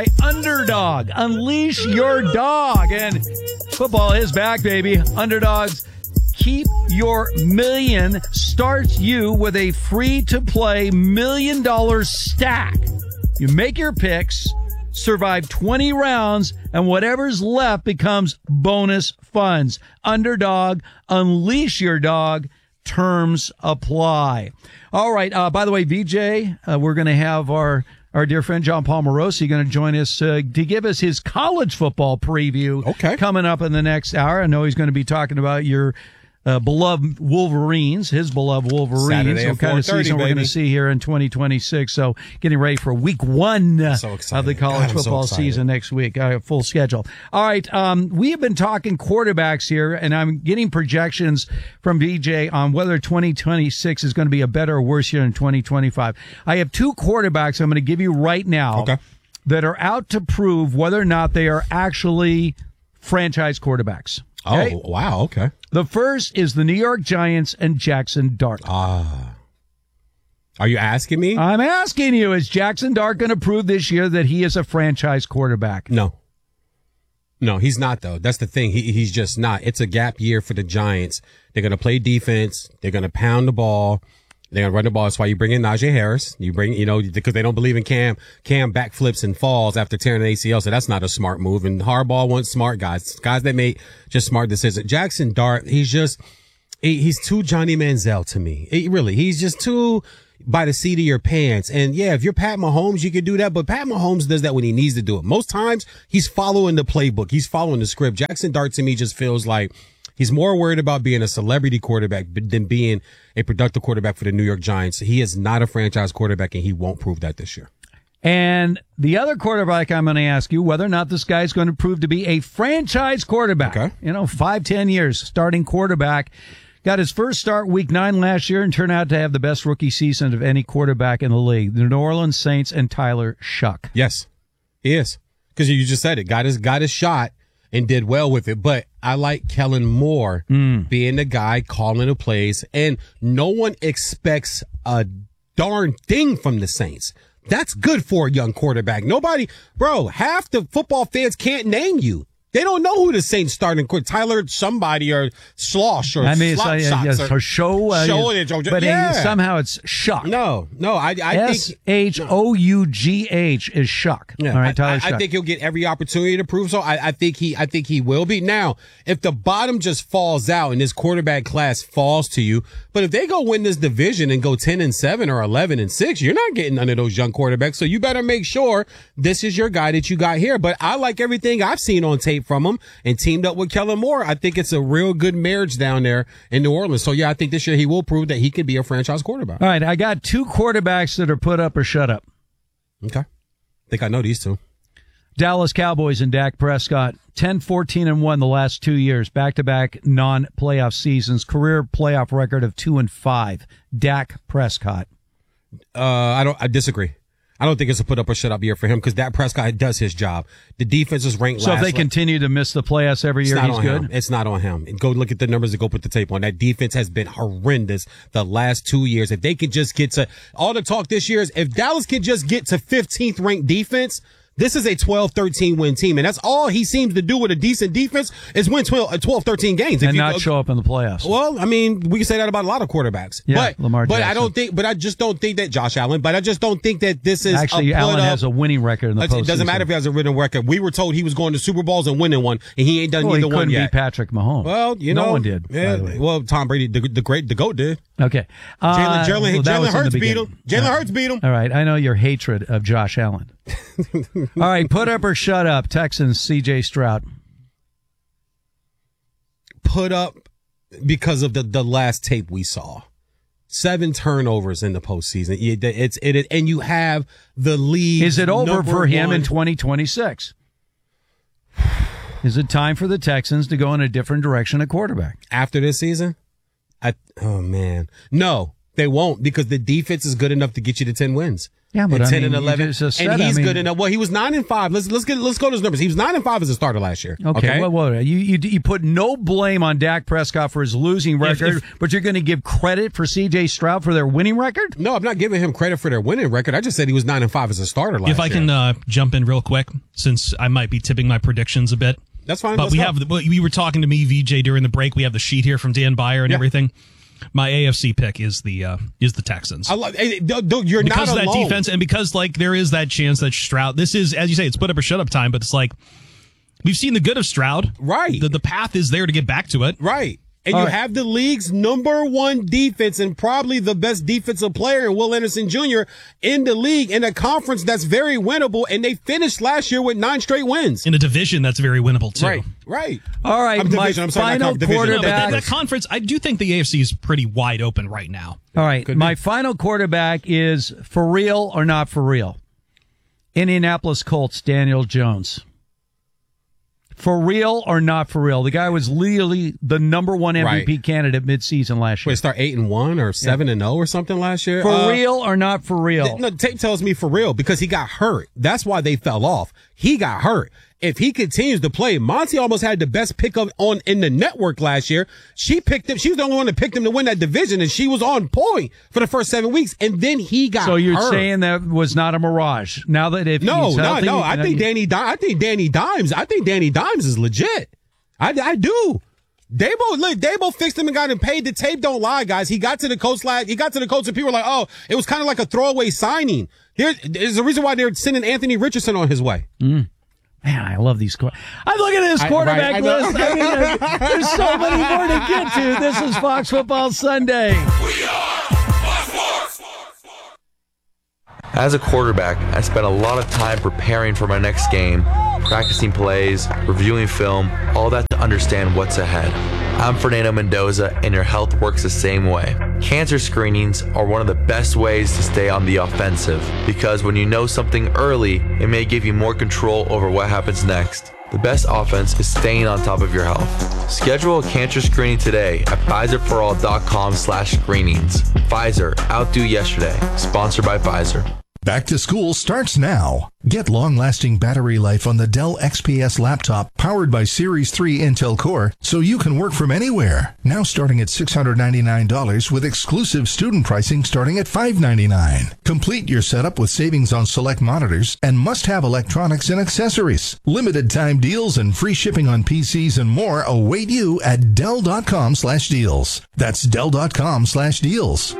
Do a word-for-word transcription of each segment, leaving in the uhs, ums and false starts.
Underdog, unleash your dog. And football is back, baby. Underdogs, keep your million starts you with a free-to-play million-dollar stack. You make your picks, survive twenty rounds, and whatever's left becomes bonus funds. Underdog, unleash your dog. Terms apply. All right. Uh, by the way, V J, uh, we're going to have our Our dear friend John Palmarosi going to join us uh, to give us his college football preview. Okay. Coming up in the next hour. I know he's going to be talking about your uh, beloved Wolverines, his beloved Wolverines. Saturday what kind of season baby. we're going to see here in twenty twenty-six. So getting ready for week one so of the college God, football so season next week. Uh, full schedule. All right. Um, we have been talking quarterbacks here, and I'm getting projections from V J on whether twenty twenty-six is going to be a better or worse year than twenty twenty-five. I have two quarterbacks I'm going to give you right now okay. that are out to prove whether or not they are actually franchise quarterbacks. Okay? Oh, wow. Okay. The first is the New York Giants and Jackson Dart. Ah. Are you asking me? I'm asking you, is Jackson Dart going to prove this year that he is a franchise quarterback? No. No, he's not, though. That's the thing. He He's just not. It's a gap year for the Giants. They're going to play defense. They're going to pound the ball. They're going to run the ball. That's why you bring in Najee Harris. You bring, you know, because they don't believe in Cam. Cam backflips and falls after tearing an A C L, so that's not a smart move. And Harbaugh wants smart guys, guys that make just smart decisions. Jackson Dart, he's just, he, he's too Johnny Manziel to me. He, really, he's just too by the seat of your pants. And yeah, if you're Pat Mahomes, you can do that, but Pat Mahomes does that when he needs to do it. Most times, he's following the playbook. He's following the script. Jackson Dart to me just feels like he's more worried about being a celebrity quarterback than being a productive quarterback for the New York Giants. He is not a franchise quarterback, and he won't prove that this year. And the other quarterback I'm going to ask you whether or not this guy's going to prove to be a franchise quarterback. Okay. You know, five, ten years starting quarterback. Got his first start week nine last year and turned out to have the best rookie season of any quarterback in the league. The New Orleans Saints and Tyler Shuck. Yes, he is. Because you just said it. Got his, got his shot and did well with it. But I like Kellen Moore mm. being the guy calling the plays. And no one expects a darn thing from the Saints. That's good for a young quarterback. Nobody, bro, half the football fans can't name you. They don't know who the Saints starting quarterback. Tyler somebody or Slosh or I mean, it's, Slop uh, Shots yes, or, or show, uh, show it, but yeah. uh, somehow it's Shuck. No, no, I, I S think H O U G H is Shuck. Yeah, all right, Tyler I, Shuck. I think he'll get every opportunity to prove so. I, I think he, I think he will be. Now, if the bottom just falls out and this quarterback class falls to you, but if they go win this division and go ten and seven or eleven and six, you're not getting none of those young quarterbacks. So you better make sure this is your guy that you got here. But I like everything I've seen on tape from him and teamed up with Kellen Moore. I think it's a real good marriage down there in New Orleans. So yeah, I think this year he will prove that he could be a franchise quarterback. All right, I got two quarterbacks that are put up or shut up. Okay. I think I know these two. Dallas Cowboys and Dak Prescott, ten, fourteen, and one the last two years, back-to-back non-playoff seasons, career playoff record of two and five. Dak Prescott. Uh, I don't, I disagree. I don't think it's a put up or shut up year for him because Dak Prescott does his job. The defense is ranked so last. So if they continue to miss the playoffs every year, he's good? Him. It's not on him. Go look at the numbers and go put the tape on. That defense has been horrendous the last two years. If they could just get to, all the talk this year is if Dallas could just get to fifteenth ranked defense, this is a twelve thirteen win team, and that's all he seems to do with a decent defense is win twelve, thirteen games. And if not you, show up in the playoffs. Well, I mean, we can say that about a lot of quarterbacks. Yeah, but, Lamar but Jackson. I don't think, but I just don't think that Josh Allen, but I just don't think that this is Actually, a put Allen up, has a winning record in the postseason. It doesn't matter if he has a winning record. We were told he was going to Super Bowls and winning one, and he ain't done well, either he one couldn't yet. be Patrick Mahomes. Well, you know. No one did. Yeah, well, Tom Brady, the, the great, the GOAT did. Okay. Uh, Jalen, Jalen, well, Jalen Hurts beat him. Jalen uh, Hurts beat him. All right. I know your hatred of Josh Allen. All right. Put up or shut up, Texans, C J Stroud. Put up because of the, the last tape we saw. Seven turnovers in the postseason. It's it, and you have the lead. Is it over for him one. in twenty twenty-six? Is it time for the Texans to go in a different direction at quarterback? After this season? I, oh, man. No, they won't because the defense is good enough to get you to ten wins. Yeah, but and I ten mean, and eleven, you just said, and he's I mean, good enough. Well, he was nine and five. Let's let's get let's go to his numbers. He was nine and five as a starter last year. Okay, okay? well, well, you you you put no blame on Dak Prescott for his losing record, if, but you're going to give credit for C J Stroud for their winning record? No, I'm not giving him credit for their winning record. I just said he was nine and five as a starter last year. If I year. can uh, jump in real quick, since I might be tipping my predictions a bit. That's fine. But Let's we go. have the, we were talking to me, V J, during the break. We have the sheet here from Dan Byer and yeah. everything. My A F C pick is the uh, is the Texans. I love, hey, dude, you're because not of that alone. defense, and because like there is that chance that Stroud. This is, as you say, it's put up or shut up time. But it's like we've seen the good of Stroud. Right. The, the path is there to get back to it. Right. And All you right. have the league's number one defense and probably the best defensive player in Will Anderson Junior in the league in a conference that's very winnable. And they finished last year with nine straight wins. In a division that's very winnable too. Right. Right. All right, I'm my division. I'm sorry, not final conf- division. No, but quarterback. that, that conference, I do think the A F C is pretty wide open right now. All right, Could my be. final quarterback is for real or not for real. Indianapolis Colts, Daniel Jones. For real or not for real? The guy was literally the number one M V P Right. candidate midseason last year. Wait, start eight and one or seven and zero or something last year. For Uh, real or not for real? th- No, tape tells me for real because he got hurt. That's why they fell off. He got hurt. If he continues to play, Monty almost had the best pickup on in the network last year. She picked him. She was the only one that picked him to win that division, and she was on point for the first seven weeks. And then he got. So you're hurt. saying that was not a mirage? Now that if No, he's no, healthy, no. I then think he- Danny. Di- I think Danny Dimes. I think Danny Dimes is legit. I, I do. Dabo, look, Dabo fixed him and got him paid. The tape don't lie, guys. He got to the coach last. He got to the coach, and people were like, "Oh, it was kind of like a throwaway signing." There, there's a reason why they're sending Anthony Richardson on his way. Mm. Man, I love these. Qu- I look at this I- quarterback right, I know. list. I mean, uh, there's so many more to get to. This is Fox Football Sunday. We are Fox Sports. As a quarterback, I spent a lot of time preparing for my next game, practicing plays, reviewing film, all that to understand what's ahead. I'm Fernando Mendoza, and your health works the same way. Cancer screenings are one of the best ways to stay on the offensive, because when you know something early, it may give you more control over what happens next. The best offense is staying on top of your health. Schedule a cancer screening today at Pfizer For All dot com slash screenings. Pfizer, outdo yesterday. Sponsored by Pfizer. Back to school starts now. Get long-lasting battery life on the Dell X P S laptop powered by Series three Intel Core so you can work from anywhere. Now starting at six hundred ninety-nine dollars with exclusive student pricing starting at five hundred ninety-nine dollars. Complete your setup with savings on select monitors and must-have electronics and accessories. Limited time deals and free shipping on P Cs and more await you at Dell dot com slash deals. That's Dell dot com slash deals.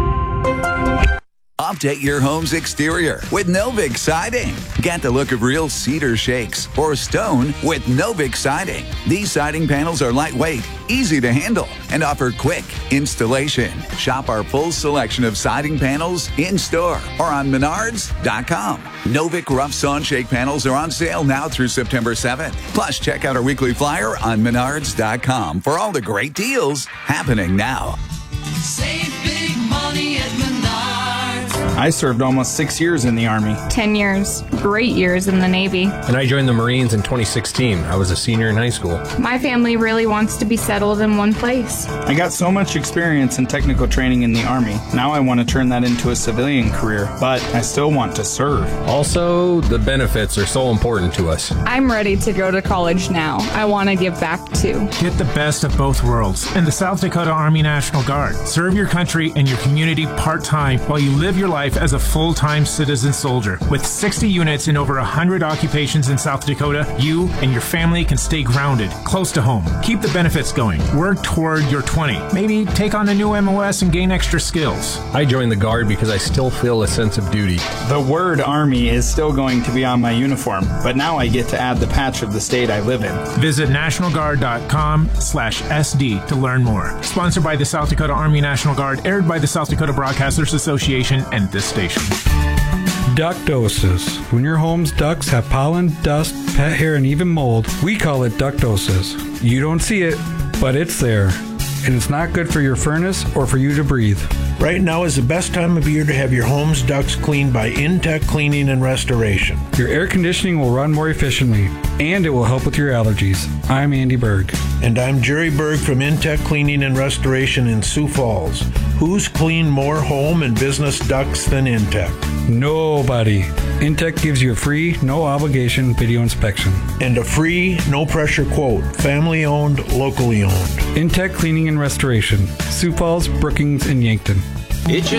Update your home's exterior with Novik Siding. Get the look of real cedar shakes or stone with Novik Siding. These siding panels are lightweight, easy to handle, and offer quick installation. Shop our full selection of siding panels in-store or on Menards dot com. Novik Rough Sawn Shake panels are on sale now through September seventh. Plus, check out our weekly flyer on Menards dot com for all the great deals happening now. Save big money at Menards. I served almost six years in the Army. Ten years. Great years in the Navy. And I joined the Marines in twenty sixteen. I was a senior in high school. My family really wants to be settled in one place. I got so much experience and technical training in the Army. Now I want to turn that into a civilian career, but I still want to serve. Also, the benefits are so important to us. I'm ready to go to college now. I want to give back too. Get the best of both worlds in the South Dakota Army National Guard. Serve your country and your community part-time while you live your life as a full-time citizen soldier. With sixty units in over one hundred occupations in South Dakota, you and your family can stay grounded, close to home. Keep the benefits going. Work toward your twenty. Maybe take on a new M O S and gain extra skills. I joined the Guard because I still feel a sense of duty. The word Army is still going to be on my uniform, but now I get to add the patch of the state I live in. Visit national guard dot com slash S D to learn more. Sponsored by the South Dakota Army National Guard, aired by the South Dakota Broadcasters Association and this station. Ductosis. When your home's ducts have pollen, dust, pet hair, and even mold, we call it ductosis. You don't see it, but it's there. And it's not good for your furnace or for you to breathe. Right now is the best time of year to have your home's ducts cleaned by Intech Cleaning and Restoration. Your air conditioning will run more efficiently, and it will help with your allergies. I'm Andy Berg. And I'm Jerry Berg from Intech Cleaning and Restoration in Sioux Falls. Who's cleaned more home and business ducts than Intech? Nobody. Intech gives you a free, no obligation video inspection. And a free, no pressure quote. Family owned, locally owned. Intech Cleaning and Restoration. Sioux Falls, Brookings, and Yankton. It's